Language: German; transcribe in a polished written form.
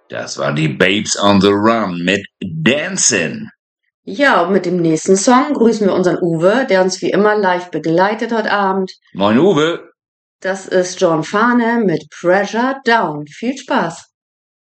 Das war die Babes on the Run mit Dancin'. Ja, und mit dem nächsten Song grüßen wir unseren Uwe, der uns wie immer live begleitet heute Abend. Moin Uwe. Das ist John Farnham mit Pressure Down. Viel Spaß!